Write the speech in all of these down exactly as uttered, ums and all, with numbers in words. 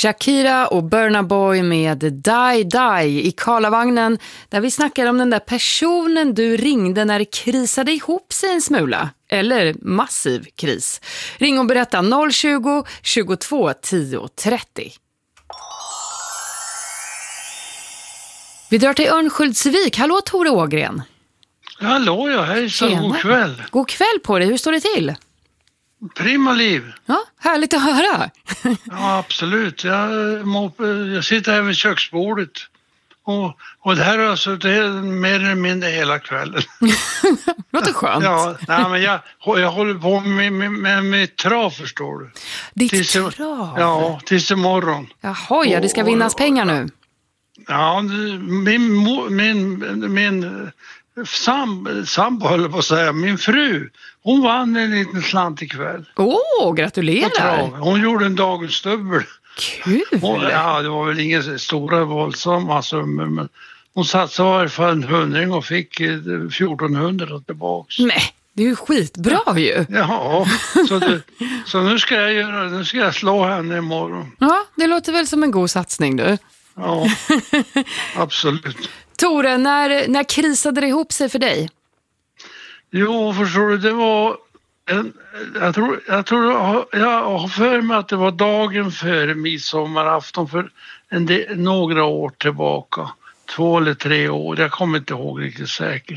Shakira och Burna Boy med Die Die i Karlavagnen, där vi snackar om den där personen du ringde när det krisade ihop sig en smula. Eller massiv kris. Ring och berätta noll tjugo, tjugotvå, tio, trettio. Vi drar till Örnsköldsvik. Hallå Tore Ågren. Hallå, ja, hejsan, god kväll. God kväll på dig, hur står det till? Prima liv. Ja, härligt att höra. Ja, absolut. Jag, jag sitter här vid köksbordet. Och, och det här är alltså det är mer eller mindre hela kvällen. Låter skönt. Ja, nej, men jag, jag håller på med, med, med, med trav, förstår du. Ditt tills, trav? Ja, tills imorgon. Jaha, ja, det ska vinnas pengar nu. Ja, min, min, min sam, sambo, höll på att säga, min fru, hon vann en liten slant ikväll. Åh, oh, gratulerar. Hon gjorde en dagens dubbel. Kul! Hon, ja, det var väl ingen stora våldsamma summor, men hon satsade i alla fall en hundring och fick fjortonhundra tillbaks. Nej, det är ju skitbra ja. ju. Ja, så, det, så nu ska jag göra, nu ska jag slå henne imorgon. Ja, det låter väl som en god satsning du. Ja, absolut. Tore, när, när krisade det ihop sig för dig? Jo, förstår du, det var en, jag tror, jag tror jag har för mig att det var dagen före midsommarafton för en del, några år tillbaka. Två eller tre år, jag kommer inte ihåg riktigt säkert.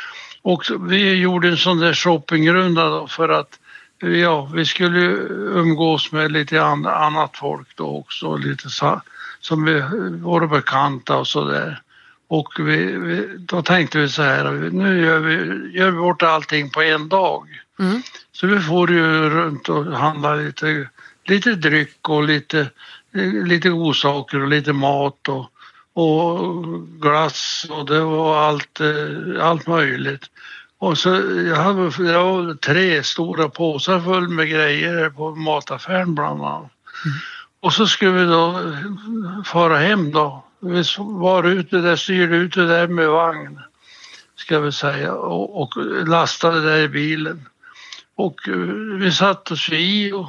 Och vi gjorde en sån där shoppingrunda då för att ja, vi skulle umgås med lite annat folk då också, lite så, som vi var bekanta och så där. Och vi, vi, då tänkte vi så här, nu gör vi, gör vi bort allting på en dag. Mm. Så vi får ju runt och handla lite, lite dryck och lite, lite godsaker och lite mat och, och glass och det var allt, allt möjligt. Och så jag hade, jag hade tre stora påsar full med grejer på mataffären bland annat. Mm. Och så skulle vi då fara hem då. Vi var ute där, styrde ut det där med vagn, ska vi säga, och, och lastade där i bilen. Och vi satt oss i och,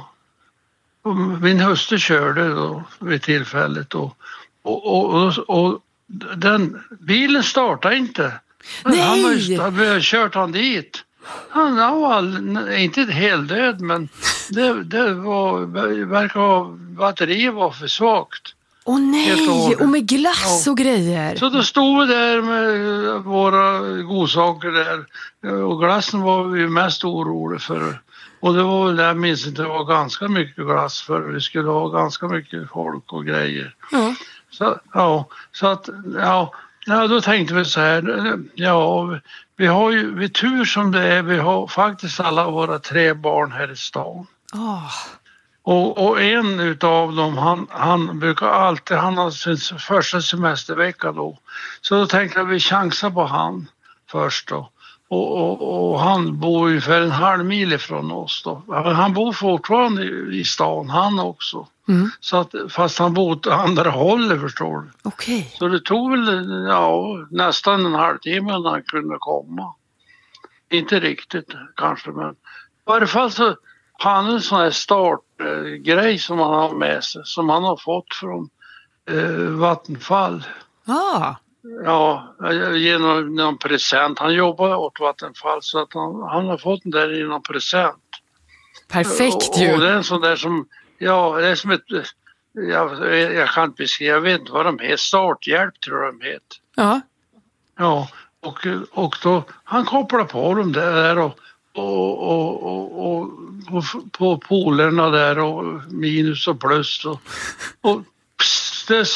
och min hustru körde då vid tillfället. Och, och, och, och, och den bilen startade inte. Nej! Han hade kört han dit. Han, han var all, inte helt död, men det, det var, verkar vara, batteriet var för svagt. Åh nej, och, och med glass ja. och grejer. Så då stod vi där med våra godsaker där. Och glassen var vi mest oroliga för. Och det var väl, jag minns inte, det var ganska mycket glass för vi skulle ha ganska mycket folk och grejer. Ja. Så, ja, så att, ja, ja, då tänkte vi så här, ja, vi har ju, vi tur som det är, vi har faktiskt alla våra tre barn här i stan. Oh. Och, och en utav dem, han, han brukar alltid, han har sin första semestervecka då. Så då tänkte jag vi chansar på han först då. Och, och, och han bor ungefär en halv mil ifrån oss då. Han bor fortfarande i, i stan, han också. Mm. Så att, fast han bor åt andra hållet, förstår du. Okay. Så det tog väl ja, nästan en halvtimme när han kunde komma. Inte riktigt kanske, men i varje fall så han en sån här startgrej som han har med sig, som han har fått från eh, Vattenfall. Ah. Ja, genom någon present. Han jobbar åt Vattenfall så att han, han har fått den där i någon present. Perfekt ju. Och, och det är en sån där som, ja, det är som ett, jag, jag kan inte beskriva, jag vet inte vad de heter, starthjälp tror jag de heter. Ja. Ja, och, och då, han kopplar på dem där och Och, och, och, och, och på polerna där och minus och plus och, och pss, det